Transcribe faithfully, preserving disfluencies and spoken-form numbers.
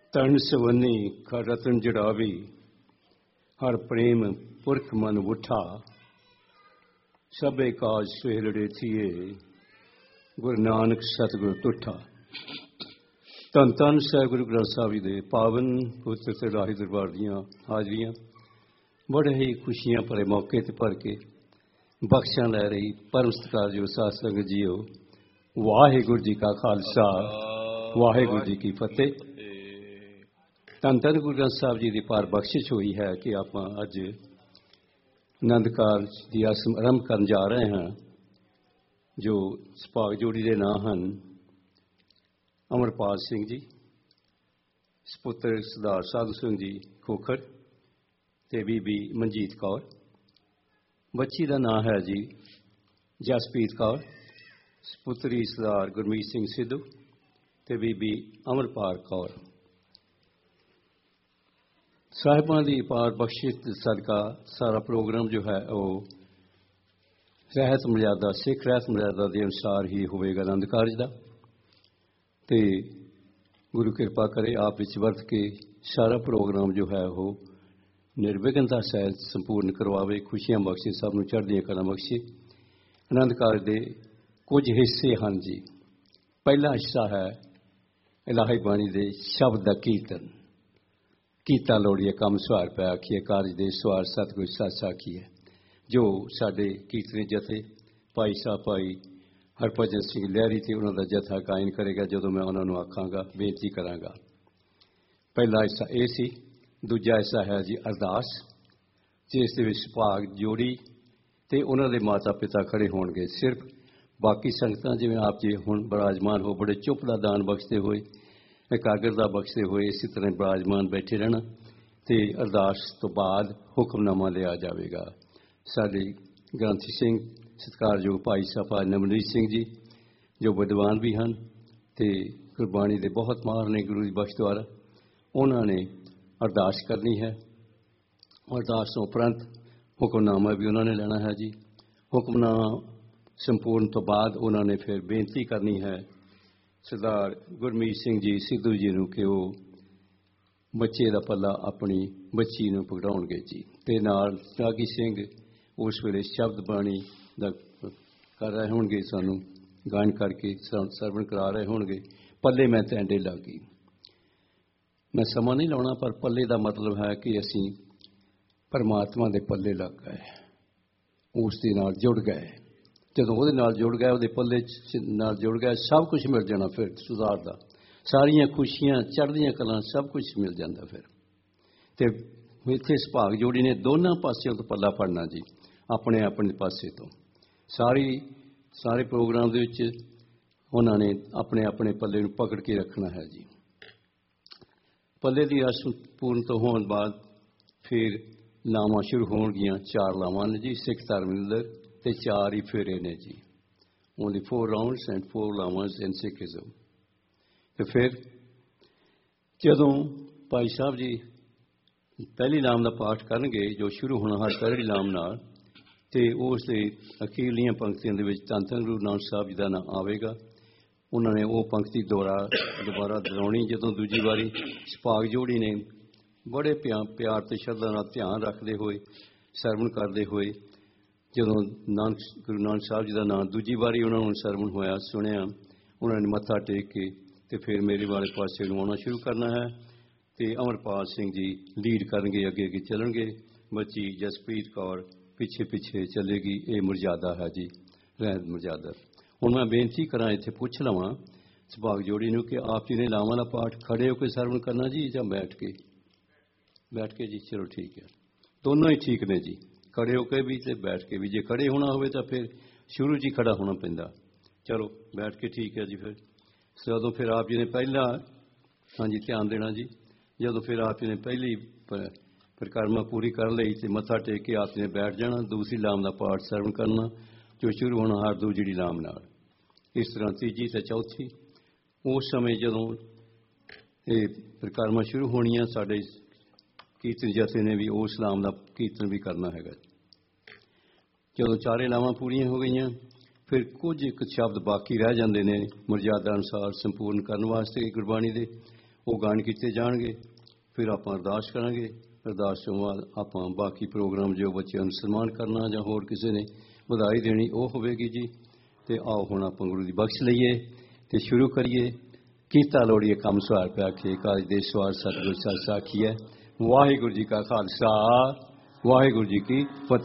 तन सवनी कर रतन जड़ावी हर प्रेम पुरख मन उठा सबे काज सुहेलड़े थिए गुरु नानक सतगुरु तुठा। धन धन साहिब गुरु ग्रंथ साहिब जी दे पावन पुत्र ते राही दरबार दियां हाजरियां बड़े ही खुशियां भरे मौके ते भर के बख्शां लै रही परम सत्कारयोग साध संगत जीओ, वाहिगुरू जी का खालसा वाहिगुरू जी की फतेह। धन धन गुरु ग्रंथ साहिब जी की पार बख्शिश हुई है कि आप अज आनंद कारज की आरंभ करन जा रहे हैं जो सुभाग जोड़ी के नाम हैं अमरपाल सिंह जी, सपुत्र सरदार साधु सिंह जी खोखर ते बीबी मनजीत कौर। बच्ची का नाम है जी जसप्रीत कौर, सपुत्री सरदार गुरमीत सिंह सिद्धू ते बीबी अमरपाल कौर। साहिबां की पार बख्शिश सदका सारा प्रोग्राम जो है वो रहत मर्यादा सिख रहत मर्यादा के अनुसार ही होगा आनंद कारज का। तो गुरु कृपा करे आप विच वर्त के सारा प्रोग्राम जो है वो निर्विघ्नता सहित संपूर्ण करवावे, खुशियां बख्शे, सब नूं चढ़दियां कलां बख्शे। आनंद कारज के कुछ हिस्से हैं जी। पहला हिस्सा है इलाही बाणी के शब्द का कीर्तन। कीता लोड़िए कम सवार पै आखिए कारज दे सवार सतगुर सच आखिए, जो साडे कीर्तनी जथे भाई साहब भाई हरभजन सिंह लहरी ते उन्हों का जथा गायन करेगा जो मैं उन्होंने आखांगा बेनती करांगा। पहला हिस्सा यह सी। दूजा हिस्सा है जी अरदास, जिस दे विच सुभाग जोड़ी ते उन्हों दे माता पिता खड़े होणगे। सिर्फ बाकी संगतां जिवें आप जी हुण बराजमान हो बड़े चुप दा दान बख्शते हुए एकाग्रता बख्शते हुए इसी तरह बराजमान बैठे रहना तो अरदास तो बाद हुक्मनामा लिया जाएगा। साडे ग्रंथी सिंह सत्कारयोग भाई साहब नमनीत सिंह जी जो विद्वान भी हैं तो गुरबाणी के बहुत माहर ने गुरु जी बख्श द्वारा, उन्होंने अरदास करनी है। अरदास तो उपरंत हुक्मनामा भी उन्होंने लेना है जी। हुक्मनामा संपूर्ण तो बाद उन्होंने फिर बेनती करनी है सरदार गुरमीत सिंह जी सिद्धू जी नूं कि वो बच्चे का पल्ला अपनी बच्ची नूं पकड़ाउणगे जी। ते नाल रागी सिंह उस वेले शब्द बाणी दा कर रहे होणगे, सानू गायन करके सरवण करा रहे होणगे। पल्ले मैं तैंडे लागी। मैं समा नहीं लाउणा, पर पल्ले का मतलब है कि असीं परमात्मा दे पल्ले लग गए, उस दे नाल जुड़ गए। जदों उहदे नाल जुड़ गए, उहदे पल्ले नाल जुड़ गए, सब कुछ मिल जाना। फिर सुधार दा सारियां खुशियां चढ़दियां कलां सब कुछ मिल जाता। फिर तो इत्थे सुभाग जोड़ी ने दोनों पासों तो पल्ला फड़ना जी, अपने अपने पासे तो। सारी सारे प्रोग्राम दे विच उन्होंने अपने अपने पल्ले नूं पकड़ के रखना है जी। पल्ले की रस्म पूर्ण तो होने बाद फिर लावां शुरू होणगियां। चार लावां ने जी सिख धर्म अंदर ते चार ही फेरे ने जी। Only four rounds and four लावांस in Sikhism. तो फिर जदों भाई साहब जी पहली लाम का पाठ करनगे जो शुरू होना हर पहली लाम नाल, ते उस दे अखीरलियां पंक्तियां दे विच धन धन गुरु नानक साहब जी का नाम आवेगा। उन्होंने वो पंक्ति दोहरा दोबारा दोहराउणी। जदों दूजी बारी सुभाग जोड़ी ने बड़े प्यार प्यार ते श्रद्धा नाल ध्यान रखते हुए सरवण करते हुए जदों नानक गुरु नानक साहब जी का नाम दूजी बारी उन्होंने सरवण होया सुनिया, उन्होंने मत्था टेक के तो फिर मेरे वाले पासे आना शुरू करना है। तो अमरपाल सिंह जी लीड करनगे, अगे अगे चलणगे। बच्ची जसप्रीत कौर पिछे पिछे चलेगी। ये मर्यादा है जी, रहत मर्यादा। हुण मैं बेनती करा इत्थे पुछ लवां सुभाग जोड़ी नूं कि आप जी ने लावां दा पाठ खड़े होकर सरवण करना जी या बैठ के? बैठ के जी, चलो ठीक है। दोनों ही ठीक ने जी, खड़े होकर भी तो बैठ के भी। जे खड़े होना हो तो फिर शुरू जी खड़ा होना पैंदा। चलो बैठ के ठीक है जी। फिर जदों फिर आप जी ने पहला हाँ जी ध्यान देना जी। जदों फिर आप जी ने पहली परिक्रमा पूरी कर ली तो मत्था टेक के आप जी ने बैठ जाना। दूसरी लाम का पाठ सरवण करना जो शुरू होना हर दूसरी लाम नाल। इस तरह तीजी तो चौथी। उस समय जदों ये परिक्रमा शुरू होनियां, साडे कीर्तन जथे ने भी उस लाम का कीर्तन भी करना है। जदों चारे लावां पूरियां हो गई फिर कुछ एक शब्द बाकी रह जाते हैं मर्यादा अनुसार संपूर्ण करने वास्ते गुरबाणी दे। ਉਹ ਗਾਣ ਕੀਤੇ ਜਾਣਗੇ। ਫਿਰ ਆਪਾਂ ਅਰਦਾਸ ਕਰਾਂਗੇ। ਅਰਦਾਸ ਤੋਂ ਬਾਅਦ ਆਪਾਂ ਬਾਕੀ ਪ੍ਰੋਗਰਾਮ ਜੋ ਬੱਚਿਆਂ ਨੂੰ ਸਨਮਾਨ ਕਰਨਾ ਜਾਂ ਹੋਰ ਕਿਸੇ ਨੇ ਵਧਾਈ ਦੇਣੀ ਉਹ ਹੋਵੇਗੀ ਜੀ। ਅਤੇ ਆਓ ਹੁਣ ਆਪਾਂ ਗੁਰੂ ਦੀ ਬਖਸ਼ ਲਈਏ ਅਤੇ ਸ਼ੁਰੂ ਕਰੀਏ। ਕੀਤਾ ਲੋੜੀਏ ਕੰਮ ਸਵਾਰ ਪਿਆ ਕੇ ਕਾਜ ਦੇ ਸਵਾਰ ਸਤਿਗੁਰ ਸੱਚ ਸਾਖੀ ਹੈ। ਵਾਹਿਗੁਰੂ ਜੀ ਕਾ ਖਾਲਸਾ, ਵਾਹਿਗੁਰੂ ਜੀ ਕੀ ਫਤਿਹ।